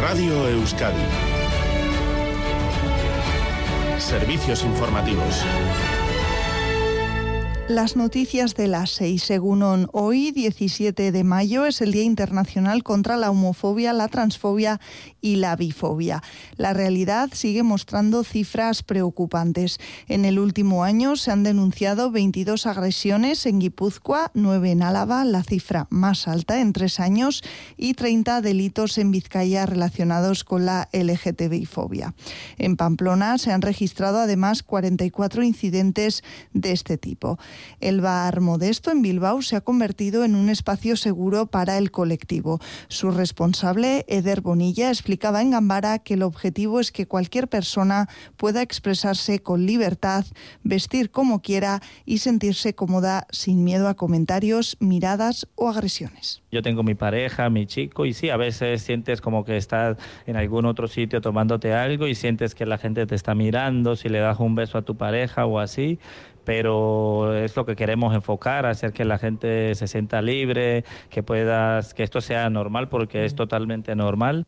Radio Euskadi. Servicios informativos. Las noticias de las 6. Egunon. Hoy, 17 de mayo, es el Día Internacional contra la Homofobia, la Transfobia y la Bifobia. La realidad sigue mostrando cifras preocupantes. En el último año se han denunciado 22 agresiones en Guipúzcoa, 9 en Álava, la cifra más alta en 3 años, y 30 delitos en Vizcaya relacionados con la LGTBI-fobia. En Pamplona se han registrado además 44 incidentes de este tipo. El bar Modesto en Bilbao se ha convertido en un espacio seguro para el colectivo. Su responsable, Eder Bonilla, explicaba en Gambara que el objetivo es que cualquier persona pueda expresarse con libertad, vestir como quiera y sentirse cómoda sin miedo a comentarios, miradas o agresiones. Yo tengo mi pareja, mi chico, y sí, a veces sientes como que estás en algún otro sitio tomándote algo y sientes que la gente te está mirando, si le das un beso a tu pareja o así, pero es lo que queremos enfocar, hacer que la gente se sienta libre, que esto sea normal, porque es totalmente normal.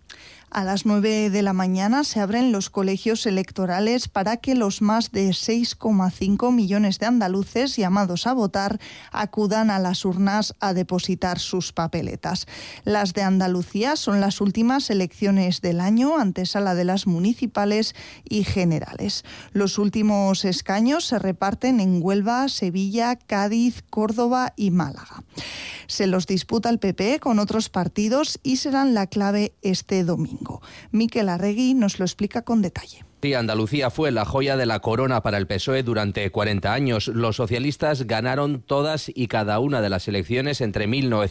A las 9 de la mañana se abren los colegios electorales para que los más de 6,5 millones de andaluces llamados a votar acudan a las urnas a depositar sus papeletas. Las de Andalucía son las últimas elecciones del año, antesala de las municipales y generales. Los últimos escaños se reparten en Huelva, Sevilla, Cádiz, Córdoba y Málaga. Se los disputa el PP con otros partidos y serán la clave este domingo. Mikel Arregui nos lo explica con detalle. Sí, Andalucía fue la joya de la corona para el PSOE durante 40 años. Los socialistas ganaron todas y cada una de las elecciones entre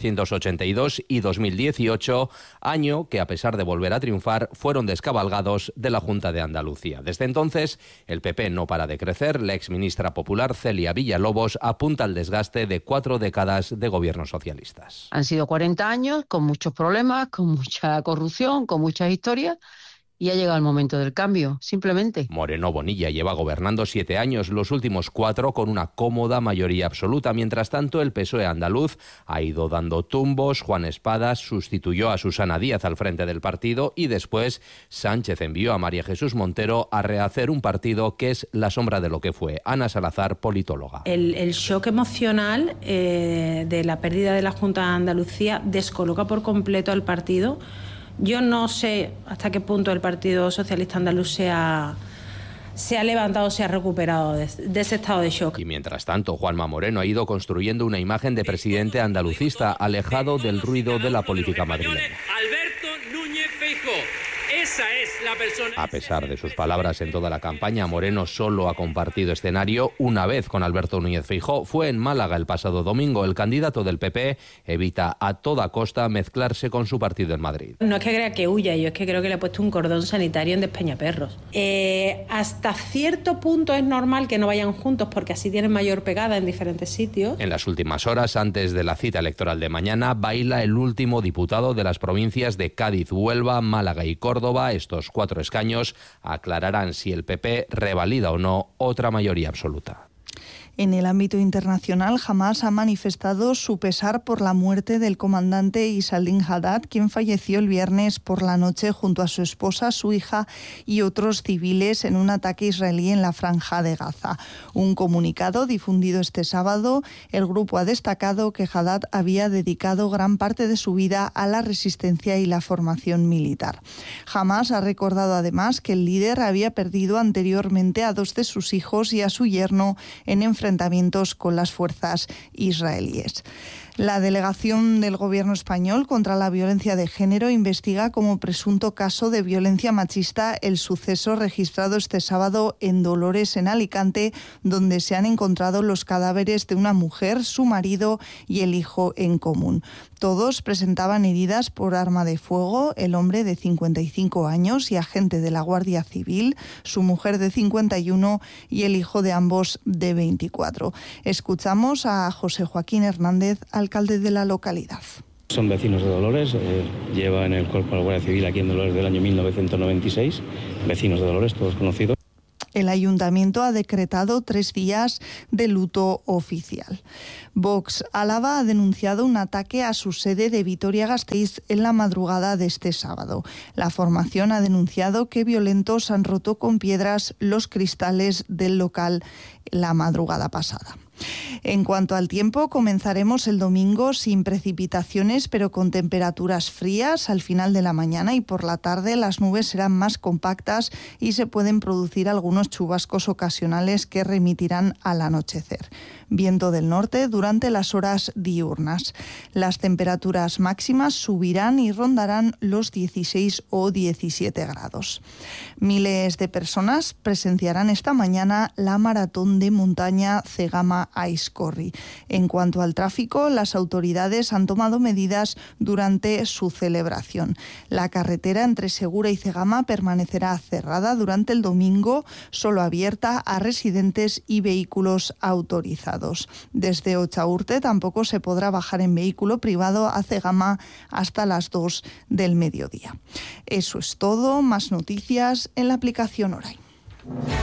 1982 y 2018, año que, a pesar de volver a triunfar, fueron descabalgados de la Junta de Andalucía. Desde entonces, el PP no para de crecer. La exministra popular Celia Villalobos apunta al desgaste de 4 décadas de gobiernos socialistas. Han sido 40 años con muchos problemas, con mucha corrupción, con muchas historias. Y ha llegado el momento del cambio, simplemente. Moreno Bonilla lleva gobernando 7 años, los últimos 4 con una cómoda mayoría absoluta. Mientras tanto, el PSOE andaluz ha ido dando tumbos. Juan Espadas sustituyó a Susana Díaz al frente del partido y después Sánchez envió a María Jesús Montero a rehacer un partido que es la sombra de lo que fue. Ana Salazar, politóloga. El shock emocional de la pérdida de la Junta de Andalucía descoloca por completo al partido. Yo no sé hasta qué punto el Partido Socialista Andaluz se ha levantado, se ha recuperado de ese estado de shock. Y mientras tanto, Juanma Moreno ha ido construyendo una imagen de presidente andalucista, alejado del ruido de la política madrileña. Alberto Núñez Feijóo. Esa es la persona. A pesar de sus palabras en toda la campaña, Moreno solo ha compartido escenario una vez con Alberto Núñez Feijóo. Fue en Málaga el pasado domingo. El candidato del PP evita a toda costa mezclarse con su partido en Madrid. No es que crea que huya, yo es que creo que le ha puesto un cordón sanitario en Despeñaperros. Hasta cierto punto es normal que no vayan juntos porque así tienen mayor pegada en diferentes sitios. En las últimas horas, antes de la cita electoral de mañana, baila el último diputado de las provincias de Cádiz, Huelva, Málaga y Córdoba. Estos 4 escaños aclararán si el PP revalida o no otra mayoría absoluta. En el ámbito internacional, Hamás ha manifestado su pesar por la muerte del comandante Isadin Haddad, quien falleció el viernes por la noche junto a su esposa, su hija y otros civiles en un ataque israelí en la Franja de Gaza. Un comunicado difundido este sábado, el grupo ha destacado que Haddad había dedicado gran parte de su vida a la resistencia y la formación militar. Hamás ha recordado además que el líder había perdido anteriormente a 2 de sus hijos y a su yerno en enfrentamientos con las fuerzas israelíes. La delegación del Gobierno español contra la violencia de género investiga como presunto caso de violencia machista el suceso registrado este sábado en Dolores, en Alicante, donde se han encontrado los cadáveres de una mujer, su marido y el hijo en común. Todos presentaban heridas por arma de fuego, el hombre de 55 años y agente de la Guardia Civil, su mujer de 51 y el hijo de ambos de 24. Escuchamos a José Joaquín Hernández, alcalde de la localidad. Son vecinos de Dolores, lleva en el cuerpo de la Guardia Civil aquí en Dolores del año 1996, vecinos de Dolores, todos conocidos. El Ayuntamiento ha decretado 3 días de luto oficial. Vox Álava ha denunciado un ataque a su sede de Vitoria-Gasteiz en la madrugada de este sábado. La formación ha denunciado que violentos han roto con piedras los cristales del local la madrugada pasada. En cuanto al tiempo, comenzaremos el domingo sin precipitaciones, pero con temperaturas frías al final de la mañana, y por la tarde las nubes serán más compactas y se pueden producir algunos chubascos ocasionales que remitirán al anochecer. Viento del norte durante las horas diurnas. Las temperaturas máximas subirán y rondarán los 16 o 17 grados. Miles de personas presenciarán esta mañana la maratón de montaña Cegama Aizkorri. En cuanto al tráfico, las autoridades han tomado medidas durante su celebración. La carretera entre Segura y Cegama permanecerá cerrada durante el domingo, solo abierta a residentes y vehículos autorizados. Desde Otxaurte tampoco se podrá bajar en vehículo privado a Cegama hasta las 2 del mediodía. Eso es todo. Más noticias en la aplicación Orain.